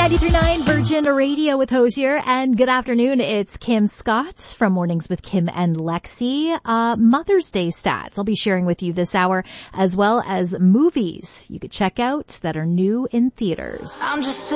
93.9 Virgin Radio with Hosier, and good afternoon. It's Kim Scott from Mornings with Kim and Lexi. Mother's Day stats I'll be sharing with you this hour, as well as movies you could check out that are new in theaters. I'm just